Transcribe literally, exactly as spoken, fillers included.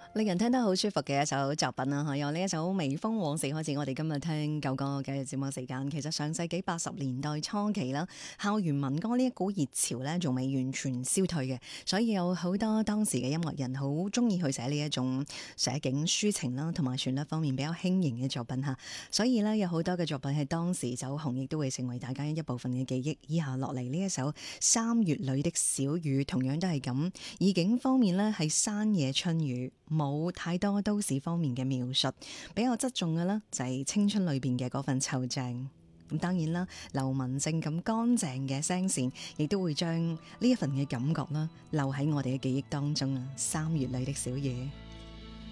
令人聽得好舒服嘅一首作品啦，由呢一首《微風往事》開始，我哋今日聽舊歌嘅節目時間。其實上世紀八十年代初期啦，校園民歌呢一股熱潮咧，仲未完全消退嘅，所以有好多當時嘅音樂人好中意去寫呢一種寫景抒情啦，同埋旋律方面比較輕盈嘅作品吓。所以咧，有好多嘅作品喺當時走紅，亦都會成為大家一部分嘅記憶。以下落嚟呢一首《三月裏的小雨》，同樣都係咁。意境方面呢，係山野春雨。冇太多都市方面嘅描述，比較側重嘅呢就係青春裏邊嘅嗰份惆悵。咁當然啦，劉文正咁乾淨嘅聲線，亦都會將呢一份嘅感覺啦留喺我哋嘅記憶當中啊。三月裏的小雨。